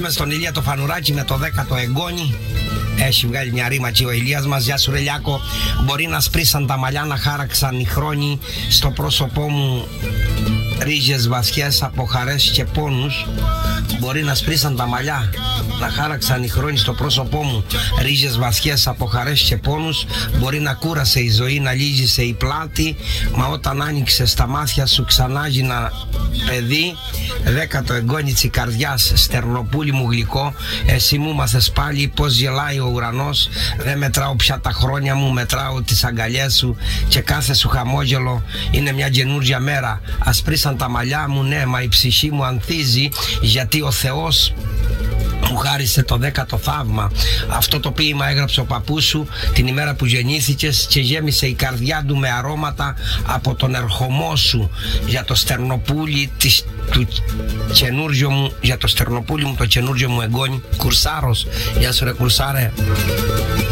πάμε στον Ηλία το Φανουράκι με το 10ο εγγόνι. Έχει βγάλει μια ρήμα και ο Ηλίας μας. Γεια σου ρε Λιάκο. Μπορεί να σπρίσαν τα μαλλιά, να χάραξαν οι χρόνοι στο πρόσωπό μου ρίζες βαθιές από χαρές και πόνους. Μπορεί να σπρίσαν τα μαλλιά, να χάραξαν οι χρόνοι στο πρόσωπό μου ρίζες βαθιές από χαρές και πόνους. Μπορεί να κούρασε η ζωή, να λύγησε η πλάτη, μα όταν άνοιξε στα μάτια σου ξανά γίνα παιδί. 10ο εγγόνι της καρδιάς, στερνοπούλι μου γλυκό, εσύ μου μάθες πάλι πως γελάει ο ουρανός. Δεν μετράω πια τα χρόνια μου, μετράω τις αγκαλιές σου και κάθε σου χαμόγελο είναι μια καινούργια μέρα. Ασπρίσαν τα μαλλιά μου, ναι, μα η ψυχή μου ανθίζει, γιατί ο Θεός μου χάρισε το 10ο θαύμα. Αυτό το ποίημα έγραψε ο παππούς σου την ημέρα που γεννήθηκες και γέμισε η καρδιά του με αρώματα από τον ερχομό σου. Για το στερνοπούλι του καινούργιο μου, για το στερνοπούλι μου το καινούργιο μου εγγόνι. Κουρσάρος, γεια σου ρε Κουρσάρε.